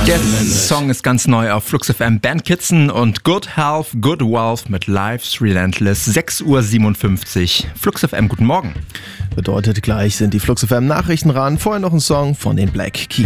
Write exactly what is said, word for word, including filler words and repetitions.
Der Song ist ganz neu auf Flux F M. Ben Kitson und Good Health, Good Wealth mit Life's Relentless. sechs Uhr siebenundfünfzig. Flux F M, guten Morgen. Bedeutet, gleich sind die Flux F M Nachrichten ran. Vorher noch ein Song von den Black Keys.